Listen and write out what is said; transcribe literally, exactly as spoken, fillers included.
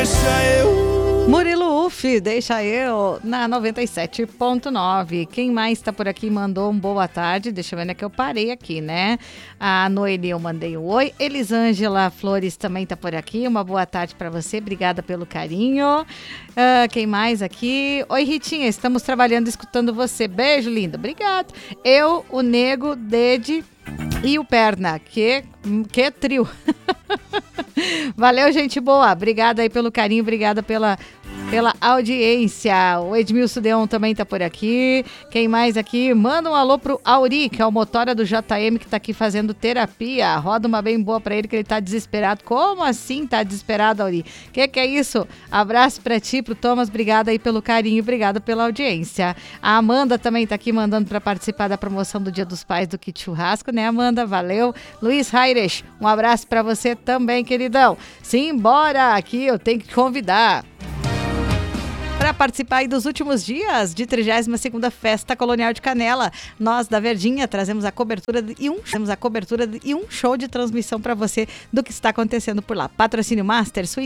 Murilo Uff, deixa eu na noventa e sete ponto nove. Quem mais está por aqui mandou um boa tarde? Deixa eu ver, né, que eu parei aqui, né? A Noeli eu mandei um oi. Elisângela Flores também está por aqui. Uma boa tarde para você. Obrigada pelo carinho. Uh, quem mais aqui? Oi, Ritinha, estamos trabalhando, escutando você. Beijo, linda. Obrigado. Eu, o Nego, Dede e o Perna. Que, que trio. Valeu, gente boa. Obrigada aí pelo carinho. Obrigada pela... pela audiência. O Edmilson Deon também tá por aqui. Quem mais aqui? Manda um alô pro Auri, que é o motora do J M, que tá aqui fazendo terapia. Roda uma bem boa pra ele, que ele tá desesperado. Como assim tá desesperado, Auri? Que que é isso? Abraço pra ti, pro Thomas. Obrigada aí pelo carinho, obrigada pela audiência. A Amanda também tá aqui mandando pra participar da promoção do Dia dos Pais do Kit Churrasco, né, Amanda? Valeu. Luiz Raires, um abraço pra você também, queridão. Simbora, aqui eu tenho que convidar para participar aí dos últimos dias de trigésima segunda Festa Colonial de Canela. Nós da Verdinha trazemos a cobertura de, e um temos a cobertura de, e um show de transmissão para você do que está acontecendo por lá. Patrocínio Master, Suíte